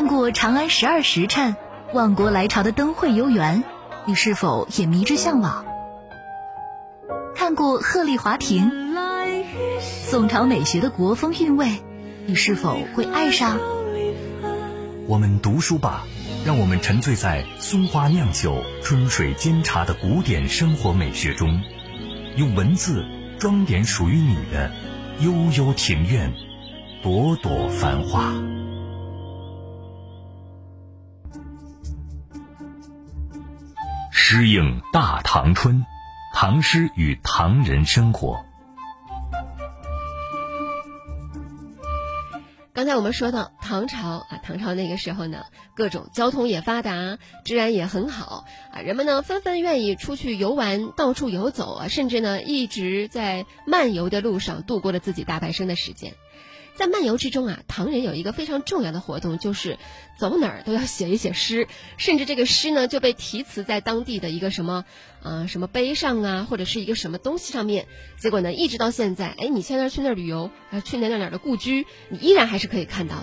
看过长安十二时辰、万国来朝的灯会游园，你是否也迷之向往？看过鹤唳华亭、宋朝美学的国风韵味，你是否会爱上？ 我们读书吧，让我们沉醉在松花酿酒、春水煎茶的古典生活美学中，用文字装点属于你的悠悠庭院，朵朵繁花。诗应大唐春，唐诗与唐人生活。 刚才我们说到唐朝唐朝那个时候呢，各种交通也发达，治安也很好人们呢纷纷愿意出去游玩，到处游走甚至呢一直在漫游的路上度过了自己大半生的时间。在漫游之中唐人有一个非常重要的活动，就是走哪儿都要写一写诗，甚至这个诗呢就被题词在当地的一个什么碑上或者是一个什么东西上面。结果呢一直到现在，你现在去那儿旅游去哪儿的故居，你依然还是可以看到的。